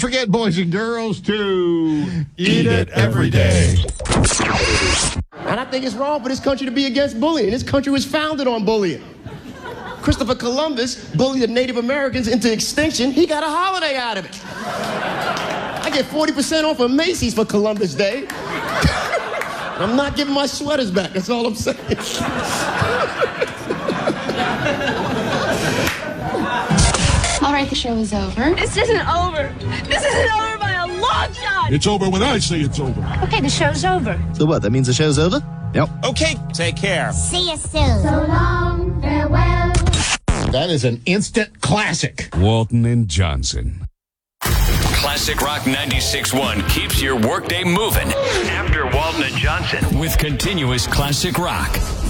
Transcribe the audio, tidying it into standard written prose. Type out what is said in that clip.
forget, boys and girls, to eat it every day. And I think it's wrong for this country to be against bullying. This country was founded on bullying. Christopher Columbus bullied the Native Americans into extinction. He got a holiday out of it. I get 40% off of Macy's for Columbus Day. I'm not giving my sweaters back. That's all I'm saying. All right, the show is over. This isn't over. This isn't over by a long shot. It's over when I say it's over. Okay, the show's over. So what, that means the show's over? Yep. Okay, take care. See you soon. So long, farewell. That is an instant classic. Walton and Johnson. Classic Rock 96.1 keeps your workday moving. After Walton and Johnson. With continuous classic rock.